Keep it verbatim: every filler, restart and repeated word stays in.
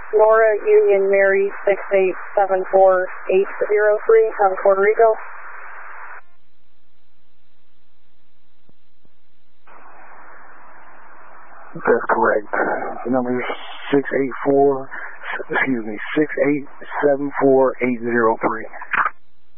Nora Union Mary six eight seven four eight zero three on Puerto Rico. That's correct. The number is six eight four, excuse me, six eight seven four eight zero three.